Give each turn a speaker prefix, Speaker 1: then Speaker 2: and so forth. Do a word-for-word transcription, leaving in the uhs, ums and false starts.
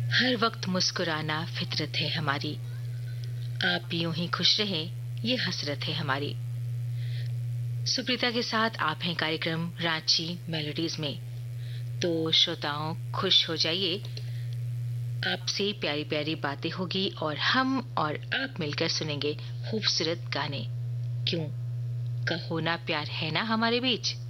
Speaker 1: हर वक्त मुस्कुराना फितरत है हमारी, आप यूं ही खुश रहें ये हसरत है हमारी। सुप्रीता के साथ आप हैं कार्यक्रम रांची मेलोडीज में। तो श्रोताओं, खुश हो जाइए, आपसे प्यारी प्यारी बातें होगी और हम और आप मिलकर सुनेंगे खूबसूरत गाने। क्यों, कहो ना प्यार है ना हमारे बीच।